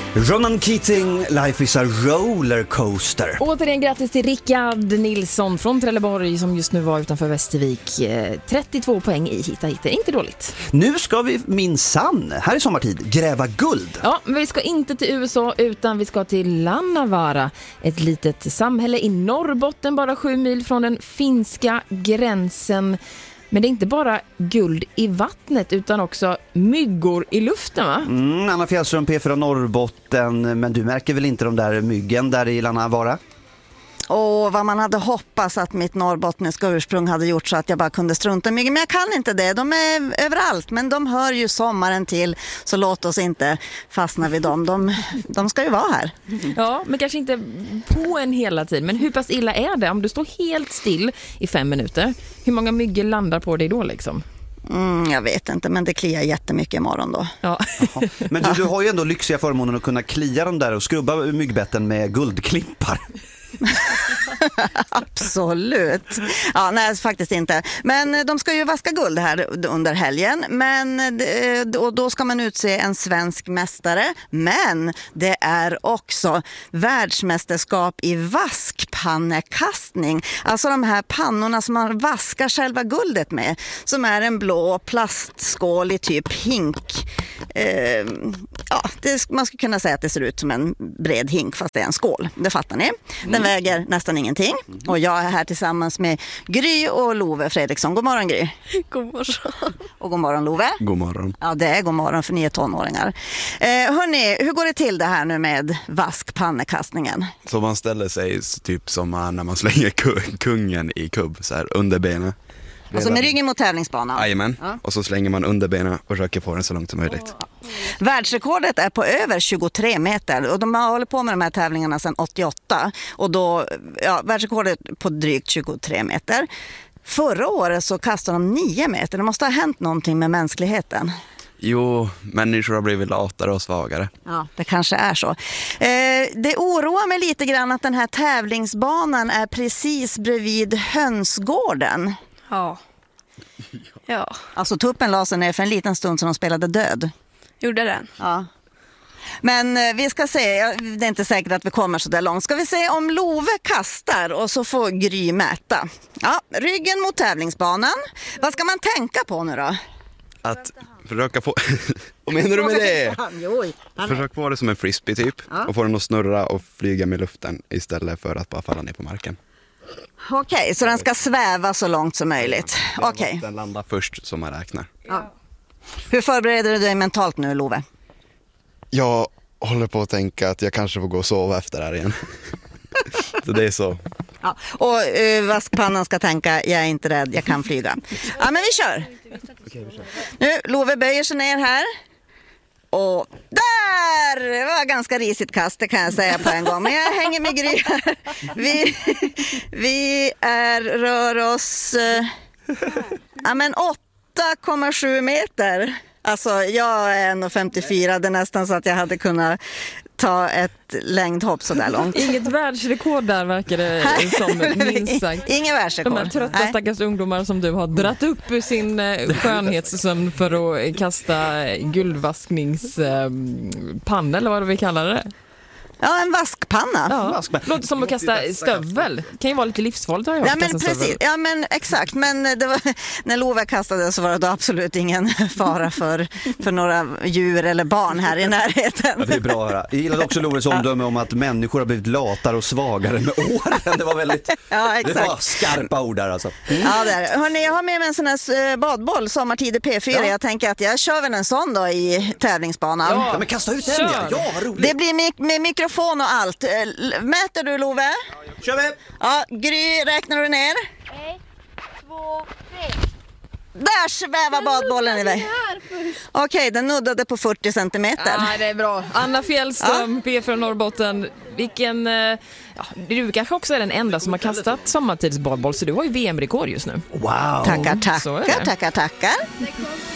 Ronan Keating, Life is a rollercoaster. Återigen grattis till Rickard Nilsson från Trelleborg som just nu var utanför Västervik. 32 poäng i Hitta Hitta, inte dåligt. Nu ska vi minsann, här i sommartid, gräva guld. Ja, men vi ska inte till USA utan vi ska till Lannavaara. Ett litet samhälle i Norrbotten, bara 7 mil från den finska gränsen. Men det är inte bara guld i vattnet utan också myggor i luften, va? Anna Fjällström, P4 Norrbotten. Men du märker väl inte de där myggen där i Lannavaara? Och vad man hade hoppats att mitt norrbottniska ursprung hade gjort så att jag bara kunde strunta i myggen. Men jag kan inte det. De är överallt, men de hör ju sommaren till. Så låt oss inte fastna vid dem. De ska ju vara här. Ja, men kanske inte på en hela tiden. Men hur pass illa är det om du står helt still i 5 minuter? Hur många myggor landar på dig då liksom? Jag vet inte, men det kliar jättemycket imorgon då. Ja. Men du har ju ändå lyxiga förmånen att kunna klia dem där och skrubba myggbetten med guldklippar. Absolut. Ja, nej, faktiskt inte. Men de ska ju vaska guld här under helgen. Och då ska man utse en svensk mästare. Men det är också världsmästerskap i vaskpannekastning. Alltså de här pannorna som man vaskar själva guldet med. Som är en blå plastskål i typ hink. Man skulle kunna säga att det ser ut som en bred hink fast det är en skål. Det fattar ni. Den väger nästan ingenting. Och jag är här tillsammans med Gry och Love Fredriksson. God morgon, Gry. God morgon. Och god morgon, Love. God morgon. Ja, det är god morgon för ni är tonåringar. Hörrni, hur går det till det här nu med vaskpannekastningen? Så man ställer sig typ som när man slänger kungen i kubb så här under benen. Alltså med ryggen mot tävlingsbanan? Jajamän. Ja. Och så slänger man under benen och försöker få den så långt som möjligt. Världsrekordet är på över 23 meter och de har hållit på med de här tävlingarna sedan 88 och då, världsrekordet på drygt 23 meter. Förra året så kastade de 9 meter. Det måste ha hänt någonting med mänskligheten. Jo, människor har blivit latare och svagare. Ja, det kanske är så. Det oroar mig lite grann att den här tävlingsbanan är precis bredvid hönsgården. Ja. Alltså tuppen la sig ner för en liten stund som de spelade död. Gjorde den? Ja. Men vi ska se, det är inte säkert att vi kommer så där långt. Ska vi se om Love kastar och så får Gry mäta. Ja, ryggen mot tävlingsbanan. Vad ska man tänka på nu då? Att försöka få... Vad menar du med det? Försök få det som en frisbee typ. Ja. Och få den att snurra och flyga med luften istället för att bara falla ner på marken. Okej, så den ska sväva så långt som möjligt. Okej. Den landar först som man räknar. Ja. Hur förbereder du dig mentalt nu, Love? Jag håller på att tänka att jag kanske får gå och sova efter det här igen. Så det är så. Ja. Och vaskpannan ska tänka, jag är inte rädd, jag kan flyga. Ja, men vi kör. Nu, Love böjer sig ner här. Och där! Det var ganska risigt kast, det kan jag säga på en gång. Men jag hänger med Gry här. Vi rör oss 8,7 meter. Alltså jag är 1,54. Det är nästan så att jag hade kunnat ta ett längdhopp så där långt. Inget världsrekord där verkar det som, minst sagt. Ingen världsrekord. De här trötta stackars ungdomar som du har dratt upp ur sin skönhetssömn för att kasta guldvaskningspanna eller vad vi kallar det. Ja, en vaskpanna. Ja. Låter som att kasta stövel. Kan ju vara lite livsfarligt har jag hört. Ja, men precis. Ja, men exakt. Men det var, när Love kastade så var det då absolut ingen fara för några djur eller barn här i närheten. Ja, det är bra att höra. Jag gillade också Loves omdöme om att människor har blivit latare och svagare med åren. Det var väldigt det var skarpa ord där alltså. Ja, det är det. Hörrni, jag har med mig en sån här badboll, sommartid i P4. Ja. Jag tänker att jag kör väl en sån då i tävlingsbanan. Ja, men kasta ut den. Ja, vad roligt. Det blir med mikrofon och allt. Mäter du, Love? Ja, kör vi! Ja, Gry, räknar du ner? 1, 2, 3. Där svävar badbollen iväg. Okej, den nuddade på 40 centimeter. Ja, det är bra. Anna Fjällström, P4 Norrbotten. Du kanske också är den enda som har kastat sommartidsbadboll, så du har ju VM-rekord just nu. Wow! Tackar.